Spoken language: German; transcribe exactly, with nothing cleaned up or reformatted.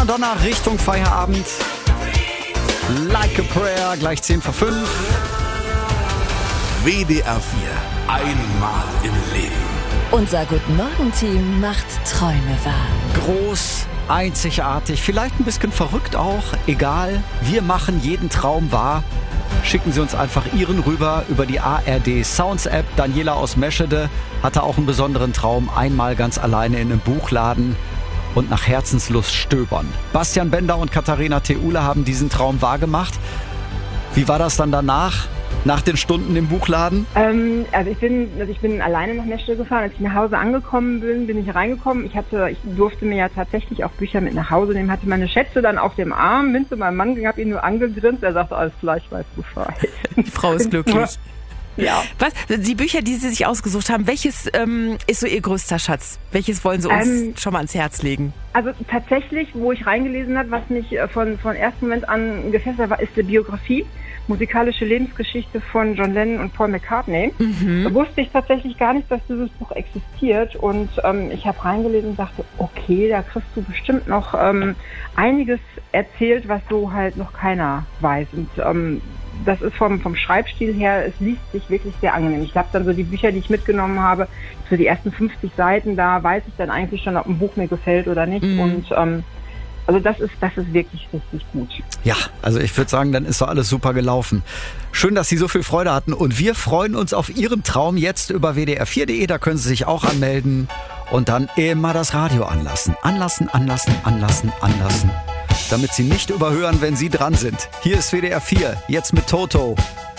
man Donner Richtung Feierabend. Like a Prayer, gleich zehn vor fünf. W D R vier, einmal im Leben. Unser Guten-Morgen-Team macht Träume wahr. Groß, einzigartig, vielleicht ein bisschen verrückt auch. Egal, wir machen jeden Traum wahr. Schicken Sie uns einfach Ihren rüber über die A R D Sounds App. Daniela aus Meschede hatte auch einen besonderen Traum. Einmal ganz alleine in einem Buchladen und nach Herzenslust stöbern. Bastian Bender und Katharina Theule haben diesen Traum wahrgemacht. Wie war das dann danach? Nach den Stunden im Buchladen? Ähm, also ich bin, also ich bin alleine nach Meschede gefahren. Als ich nach Hause angekommen bin, bin ich reingekommen. Ich hatte, ich durfte mir ja tatsächlich auch Bücher mit nach Hause nehmen. Hatte meine Schätze dann auf dem Arm, bin zu meinem Mann, habe ihn nur angegrinst. Er sagte, alles klar, ich weiß Bescheid. Die Frau ist glücklich. Ja. Was? Die Bücher, die Sie sich ausgesucht haben, welches ähm, ist so Ihr größter Schatz? Welches wollen Sie uns ähm, schon mal ans Herz legen? Also tatsächlich, wo ich reingelesen habe, was mich von von ersten Moment an gefesselt war, ist die Biografie. Musikalische Lebensgeschichte von John Lennon und Paul McCartney. Mhm. Da wusste ich tatsächlich gar nicht, dass dieses Buch existiert. Und ähm, ich habe reingelesen und dachte, okay, da kriegst du bestimmt noch ähm, einiges erzählt, was so halt noch keiner weiß. Und ähm, das ist vom, vom Schreibstil her, es liest sich wirklich sehr angenehm. Ich glaube dann so die Bücher, die ich mitgenommen habe, so die ersten fünfzig Seiten, da weiß ich dann eigentlich schon, ob ein Buch mir gefällt oder nicht. Mhm. Und ähm, also das ist, das ist wirklich richtig gut. Ja, also ich würde sagen, dann ist doch alles super gelaufen. Schön, dass Sie so viel Freude hatten und wir freuen uns auf Ihren Traum jetzt über w d r vier punkt de. Da können Sie sich auch anmelden und dann immer das Radio anlassen. Anlassen, anlassen, anlassen, anlassen. Damit Sie nicht überhören, wenn Sie dran sind. Hier ist W D R vier, jetzt mit Toto.